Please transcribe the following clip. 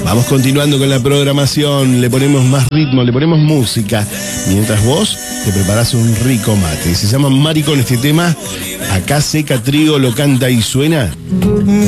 Vamos continuando con la programación, le ponemos más ritmo, le ponemos música, mientras vos te preparás un rico mate. Se llama Maricón este tema, acá Seca Trigo lo canta y suena.